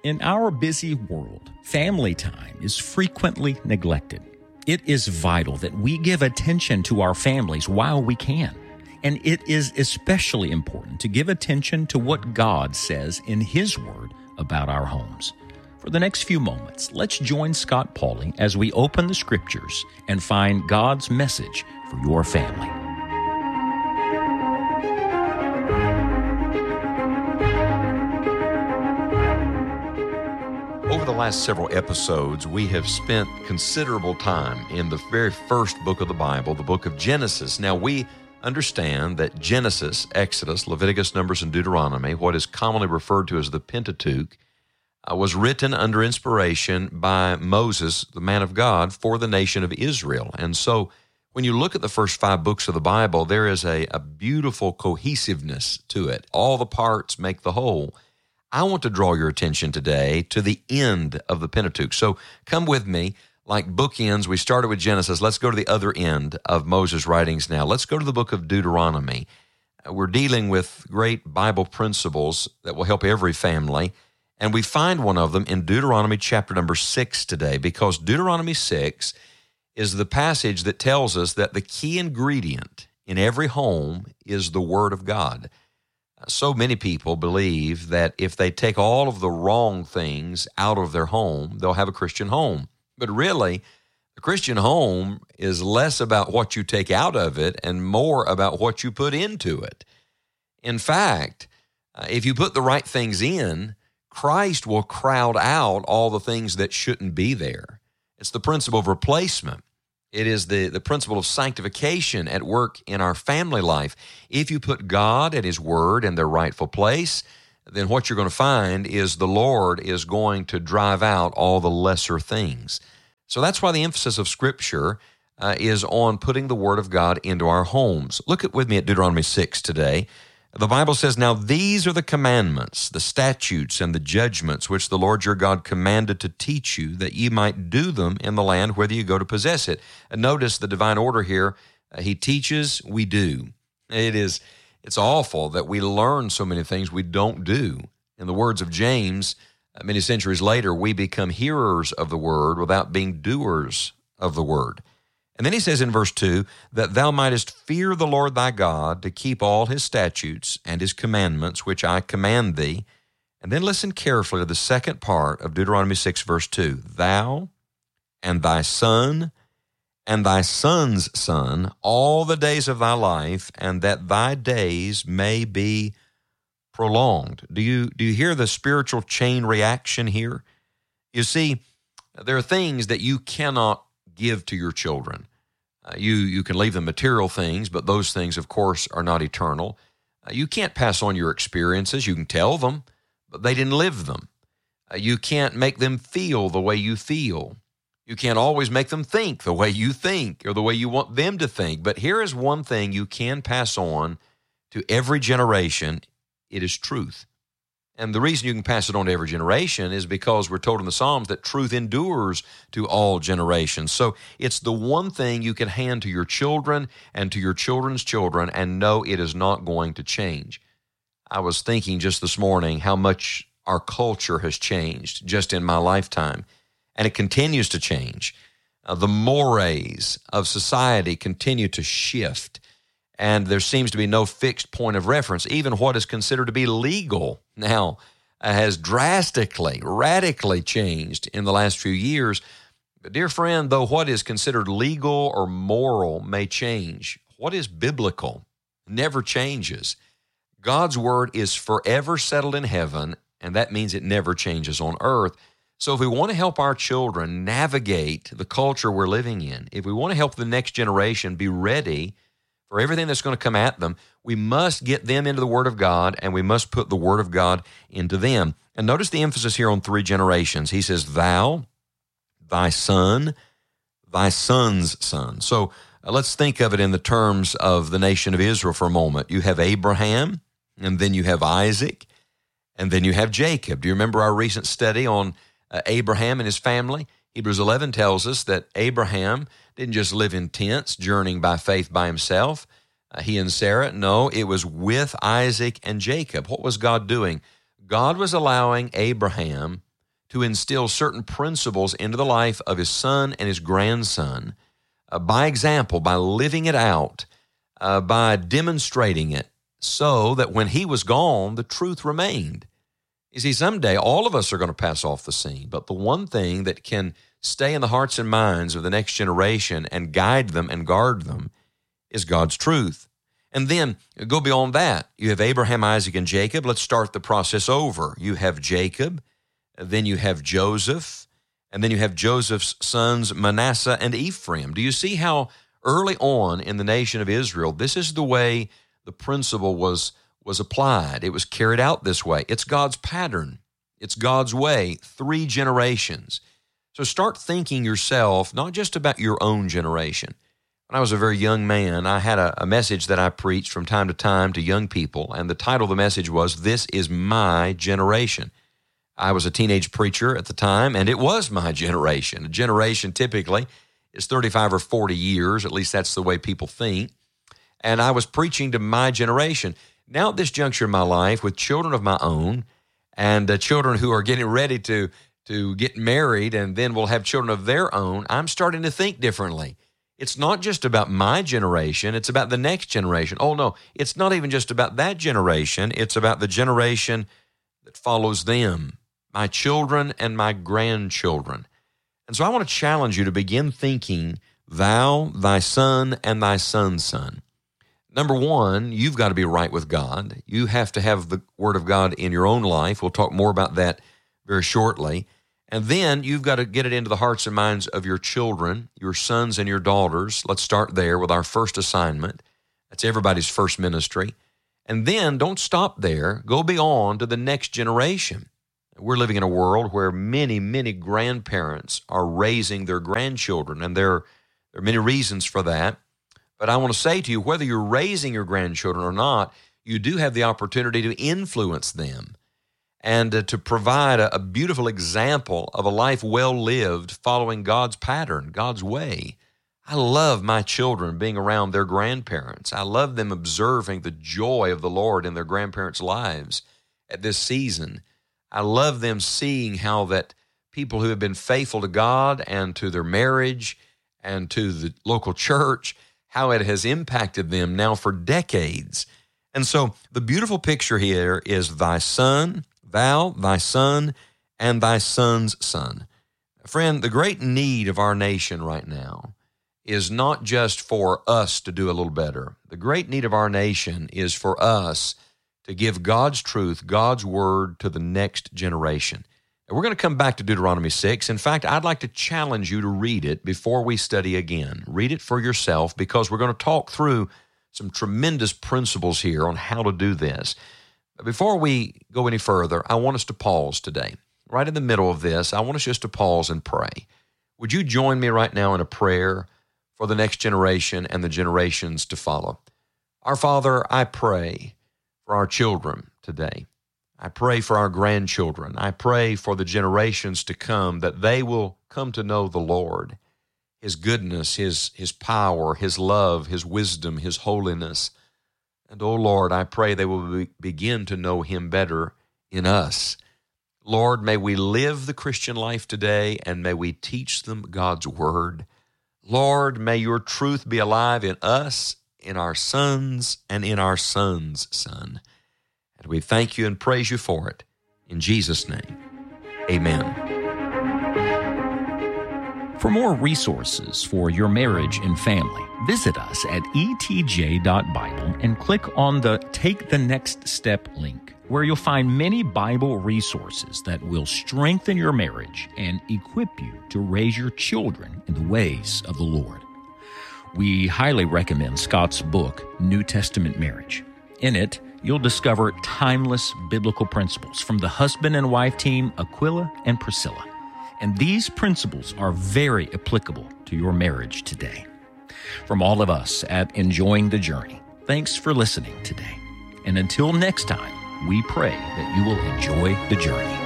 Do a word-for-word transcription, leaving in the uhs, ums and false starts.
In our busy world, family time is frequently neglected. It is vital that we give attention to our families while we can. And it is especially important to give attention to what God says in His Word about our homes. For the next few moments, let's join Scott Pauley as we open the Scriptures and find God's message for your family. Over the last several episodes, we have spent considerable time in the very first book of the Bible, the book of Genesis. Now, we understand that Genesis, Exodus, Leviticus, Numbers, and Deuteronomy, what is commonly referred to as the Pentateuch, uh, was written under inspiration by Moses, the man of God, for the nation of Israel. And so, when you look at the first five books of the Bible, there is a, a beautiful cohesiveness to it. All the parts make the whole. I want to draw your attention today to the end of the Pentateuch. So come with me, like bookends. We started with Genesis. Let's go to the other end of Moses' writings now. Let's go to the book of Deuteronomy. Uh, we're dealing with great Bible principles that will help every family, and we find one of them in Deuteronomy chapter number six today, because Deuteronomy six is the passage that tells us that the key ingredient in every home is the Word of God. So many people believe that if they take all of the wrong things out of their home, they'll have a Christian home. But really, a Christian home is less about what you take out of it and more about what you put into it. In fact, uh, if you put the right things in, Christ will crowd out all the things that shouldn't be there. It's the principle of replacement. It is the, the principle of sanctification at work in our family life. If you put God and His Word in their rightful place, then what you're going to find is the Lord is going to drive out all the lesser things. So that's why the emphasis of Scripture uh, is on putting the Word of God into our homes. Look at with me at Deuteronomy six today. The Bible says, "Now these are the commandments, the statutes, and the judgments which the Lord your God commanded to teach you, that ye might do them in the land whither you go to possess it." And notice the divine order here. Uh, he teaches, we do. It is, it's awful that we learn so many things we don't do. In the words of James, uh, many centuries later, we become hearers of the word without being doers of the word. And then he says in verse two, "that thou mightest fear the Lord thy God, to keep all His statutes and His commandments, which I command thee." And then listen carefully to the second part of Deuteronomy six, verse two. "Thou and thy son and thy son's son all the days of thy life, and that thy days may be prolonged." Do you, do you hear the spiritual chain reaction here? You see, there are things that you cannot give to your children. Uh, you you can leave them material things, but those things, of course, are not eternal. Uh, you can't pass on your experiences. You can tell them, but they didn't live them. Uh, you can't make them feel the way you feel. You can't always make them think the way you think or the way you want them to think. But here is one thing you can pass on to every generation. It is truth. And the reason you can pass it on to every generation is because we're told in the Psalms that truth endures to all generations. So it's the one thing you can hand to your children and to your children's children and know it is not going to change. I was thinking just this morning how much our culture has changed just in my lifetime, and it continues to change. Uh, the mores of society continue to shift, and there seems to be no fixed point of reference. Even what is considered to be legal now uh, has drastically, radically changed in the last few years. But dear friend, though what is considered legal or moral may change, what is biblical never changes. God's word is forever settled in heaven, and that means it never changes on earth. So if we want to help our children navigate the culture we're living in, if we want to help the next generation be ready for everything that's going to come at them, we must get them into the Word of God, and we must put the Word of God into them. And notice the emphasis here on three generations. He says, "Thou, thy son, thy son's son." So uh, let's think of it in the terms of the nation of Israel for a moment. You have Abraham, and then you have Isaac, and then you have Jacob. Do you remember our recent study on uh, Abraham and his family? Hebrews eleven tells us that Abraham didn't just live in tents, journeying by faith by himself. Uh, he and Sarah, no, it was with Isaac and Jacob. What was God doing? God was allowing Abraham to instill certain principles into the life of his son and his grandson uh, by example, by living it out, uh, by demonstrating it, so that when he was gone, the truth remained. You see, someday all of us are going to pass off the scene, but the one thing that can stay in the hearts and minds of the next generation and guide them and guard them is God's truth. And then go beyond that. You have Abraham, Isaac, and Jacob. Let's start the process over. You have Jacob, then you have Joseph, and then you have Joseph's sons Manasseh and Ephraim. Do you see how early on in the nation of Israel, this is the way the principle was, was applied. It was carried out this way. It's God's pattern. It's God's way, three generations. So start thinking yourself, not just about your own generation. When I was a very young man, I had a, a message that I preached from time to time to young people, and the title of the message was, "This is My Generation." I was a teenage preacher at the time, and it was my generation. A generation typically is thirty-five or forty years, at least that's the way people think. And I was preaching to my generation. Now at this juncture in my life, with children of my own, and uh, children who are getting ready to, to get married, and then will have children of their own, I'm starting to think differently. It's not just about my generation, it's about the next generation. Oh no, it's not even just about that generation, it's about the generation that follows them, my children and my grandchildren. And so I want to challenge you to begin thinking, thou, thy son, and thy son's son. Number one, you've got to be right with God. You have to have the Word of God in your own life. We'll talk more about that very shortly. And then you've got to get it into the hearts and minds of your children, your sons and your daughters. Let's start there with our first assignment. That's everybody's first ministry. And then don't stop there. Go beyond to the next generation. We're living in a world where many, many grandparents are raising their grandchildren, and there, there are many reasons for that. But I want to say to you, whether you're raising your grandchildren or not, you do have the opportunity to influence them and uh, to provide a, a beautiful example of a life well lived following God's pattern, God's way. I love my children being around their grandparents. I love them observing the joy of the Lord in their grandparents' lives at this season. I love them seeing how that people who have been faithful to God and to their marriage and to the local church, how it has impacted them now for decades. And so the beautiful picture here is thy son, thou, thy son, and thy son's son. Friend, the great need of our nation right now is not just for us to do a little better. The great need of our nation is for us to give God's truth, God's word to the next generation. And we're going to come back to Deuteronomy six. In fact, I'd like to challenge you to read it before we study again. Read it for yourself, because we're going to talk through some tremendous principles here on how to do this. But before we go any further, I want us to pause today. Right in the middle of this, I want us just to pause and pray. Would you join me right now in a prayer for the next generation and the generations to follow? Our Father, I pray for our children today. I pray for our grandchildren. I pray for the generations to come, that they will come to know the Lord, His goodness, His, His power, His love, His wisdom, His holiness. And, oh Lord, I pray they will be, begin to know Him better in us. Lord, may we live the Christian life today, and may we teach them God's word. Lord, may your truth be alive in us, in our sons, and in our son's son. And we thank you and praise you for it. In Jesus' name, amen. For more resources for your marriage and family, visit us at e t j dot bible and click on the Take the Next Step link, where you'll find many Bible resources that will strengthen your marriage and equip you to raise your children in the ways of the Lord. We highly recommend Scott's book, New Testament Marriage. In it, you'll discover timeless biblical principles from the husband and wife team, Aquila and Priscilla. And these principles are very applicable to your marriage today. From all of us at Enjoying the Journey, thanks for listening today. And until next time, we pray that you will enjoy the journey.